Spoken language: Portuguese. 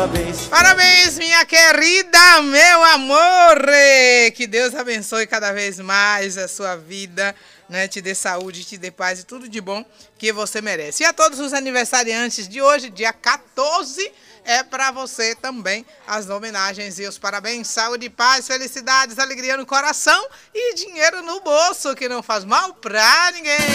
Parabéns, minha querida, meu amor! Que Deus abençoe cada vez mais a sua vida, né? Te dê saúde, te dê paz e tudo de bom que você merece. E a todos os aniversariantes de hoje, dia 14, é para você também as homenagens e os parabéns. Saúde, paz, felicidades, alegria no coração e dinheiro no bolso, que não faz mal pra ninguém.